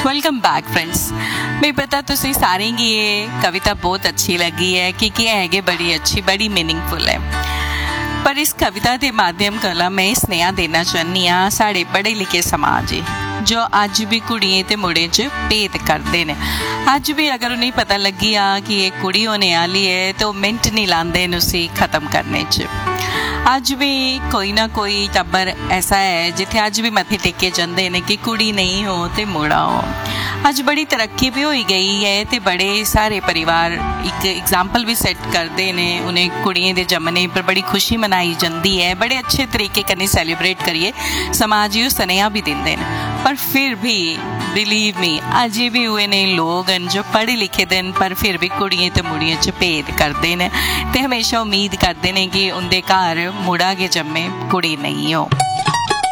Welcome back friends. मैं पता तुसी सारे की ये कविता बहुत अच्छी लगी है क्योंकि है बड़ी अच्छी बड़ी मीनिंगफुल है। पर इस कविता के माध्यम कला मैं स्नेहा देना चाहनी हाँ साढ़े पढ़े लिखे समाज जो अज भी कुड़िए ते मुड़े च भेद करते हैं। अज भी अगर उन्हें पता लगी आ कि ये कुड़ी होने वाली है तो मिनट नहीं लाते उसे ख़त्म करने च। अज भी कोई ना कोई टब्बर ऐसा है जिथे अज भी मत्थे टेके जाते हैं कि कुड़ी नहीं हो तो मुड़ा हो। अज बड़ी तरक्की भी हो गई है तो बड़े सारे परिवार एक एग्जाम्पल भी सैट करते हैं। उन्हें कुड़ियों के जमने पर बड़ी खुशी मनाई जाती है, बड़े अच्छे तरीके कन्नै सैलीब्रेट करिए समाज ही सनेहा भी देंगे हैं। पर फिर भी बिलीव मी अजे भी हुए ने लोग जो पढ़े लिखे दिन पर फिर भी कुड़ियों तो मुड़ियों च भेद करते हैं तो हमेशा उम्मीद करते हैं कि उनके घर मुड़ा के जम्मे कुड़ी नहीं हो।